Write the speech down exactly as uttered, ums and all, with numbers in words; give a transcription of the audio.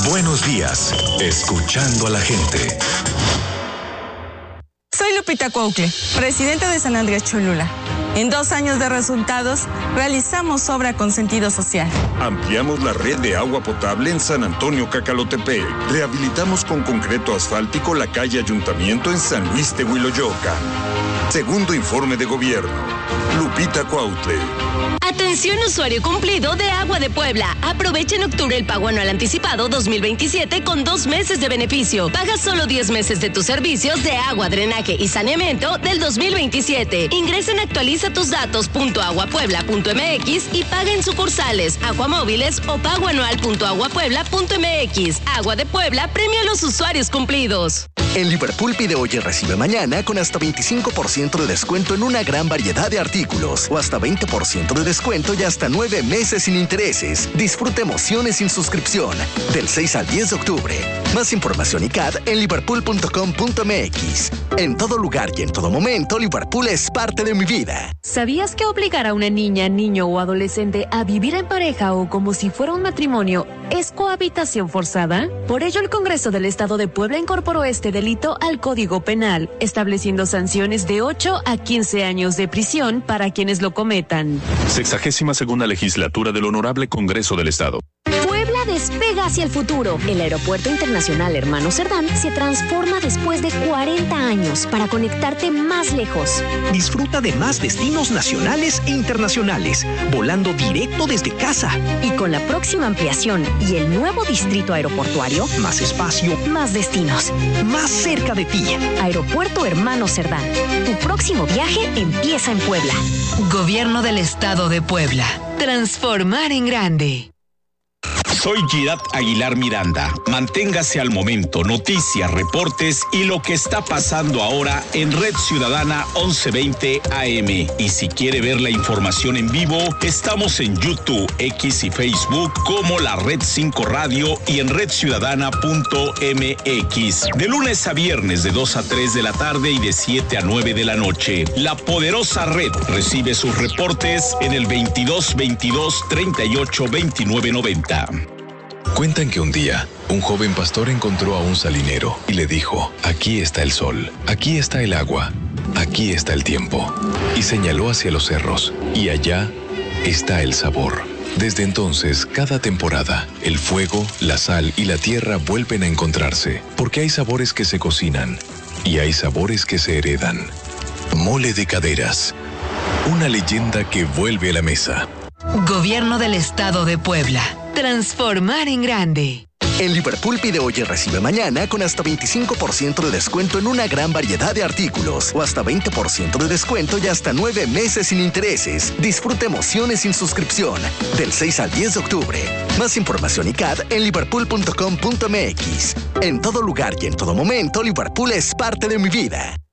Buenos días, escuchando a la gente. Soy Lupita Cuautle, presidenta de San Andrés Cholula. En dos años de resultados, realizamos obra con sentido social. Ampliamos la red de agua potable en San Antonio Cacalotepec. Rehabilitamos con concreto asfáltico la calle Ayuntamiento en San Luis de Huiloyoca. Segundo informe de gobierno. Lupita Cuautle. Atención usuario cumplido de Agua de Puebla. Aprovecha en octubre el pago anual anticipado dos mil veintisiete con dos meses de beneficio. Paga solo diez meses de tus servicios de agua, drenaje y saneamiento del dos mil veintisiete. Ingresa en actualiza tus datos punto aguapuebla punto m x y paga en sucursales, aguamóviles o pago anual punto aguapuebla punto m x. Agua de Puebla premia a los usuarios cumplidos. En Liverpool pide hoy y recibe mañana con hasta veinticinco por ciento de descuento en una gran variedad de artículos o hasta veinte por ciento de descuento y hasta nueve meses sin intereses. Disfruta emociones sin suscripción del seis al diez de octubre. Más información y C A D en liverpool punto com punto m x. En todo lugar y en todo momento, Liverpool es parte de mi vida. ¿Sabías que obligar a una niña, niño o adolescente a vivir en pareja o como si fuera un matrimonio es cohabitación forzada? Por ello, el Congreso del Estado de Puebla incorporó este delito al Código Penal, estableciendo sanciones de ocho a quince años de prisión para quienes lo cometan. Sexagésima segunda legislatura del Honorable Congreso del Estado. Puebla despega hacia el futuro. El Aeropuerto Internacional Hermano Cerdán se transforma después de cuarenta años para conectarte más lejos. Disfruta de más destinos nacionales e internacionales, volando directo desde casa. Y con la próxima ampliación y el nuevo distrito aeroportuario, más espacio, más destinos, más cerca de ti. Aeropuerto Hermano Cerdán. Tu próximo viaje empieza en Puebla. Gobierno del Estado de Puebla. Transformar en grande. Soy Girat Aguilar Miranda. Manténgase al momento, noticias, reportes y lo que está pasando ahora en Red Ciudadana once veinte A M. Y si quiere ver la información en vivo, estamos en YouTube, X y Facebook como la Red cinco Radio y en red ciudadana punto m x. De lunes a viernes de dos a tres de la tarde y de siete a nueve de la noche. La poderosa red recibe sus reportes en el veintidós veintidós treinta y ocho veintinueve noventa. Cuentan que un día, un joven pastor encontró a un salinero y le dijo, aquí está el sol, aquí está el agua, aquí está el tiempo. Y señaló hacia los cerros, y allá está el sabor. Desde entonces, cada temporada, el fuego, la sal y la tierra vuelven a encontrarse, porque hay sabores que se cocinan y hay sabores que se heredan. Mole de Caderas, una leyenda que vuelve a la mesa. Gobierno del Estado de Puebla. Transformar en grande. En Liverpool pide hoy y recibe mañana con hasta veinticinco por ciento de descuento en una gran variedad de artículos o hasta veinte por ciento de descuento y hasta nueve meses sin intereses. Disfruta emociones sin suscripción del seis al diez de octubre. Más información y C A D en liverpool punto com punto m x. En todo lugar y en todo momento, Liverpool es parte de mi vida.